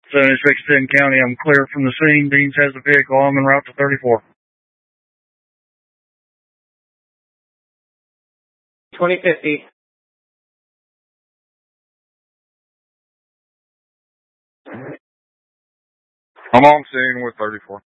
7610 County, I'm clear from the scene. Beans has the vehicle. I'm en route to 34. 2050. I'm on scene with 34.